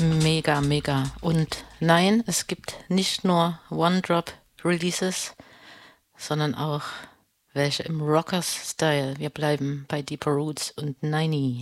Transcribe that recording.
Mega, mega. Und nein, es gibt nicht nur One-Drop-Releases, sondern auch welche im Rockers-Style. Wir bleiben bei Deeper Roots und Niney.